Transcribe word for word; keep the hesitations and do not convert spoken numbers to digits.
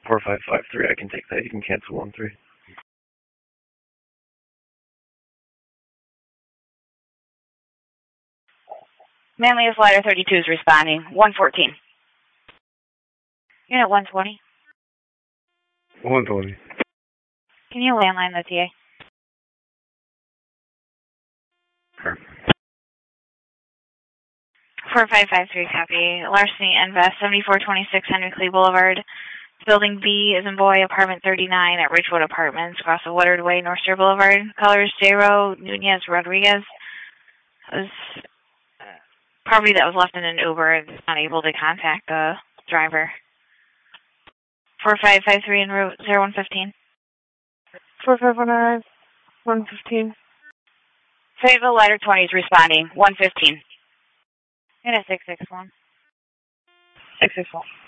four five five three, I can take that. You can cancel one three. Manlius Ladder thirty-two is responding. one fourteen. Unit one twenty. one twenty. Can you landline the T A? Sure. four five five three, copy. Larceny Invest, seventy-four twenty-six Henry Clay Boulevard. Building B is in Boy, apartment thirty-nine at Ridgewood Apartments, across the Woodard Way, North Shore Boulevard. Colors J-Ro, Nunez, Rodriguez. It was property that was left in an Uber. It's not able to contact the driver. four five five three en route, zero one fifteen. four five one nine, one fifteen. Fayetteville Ladder twenty is responding. one fifteen. Unit six six one. six six one.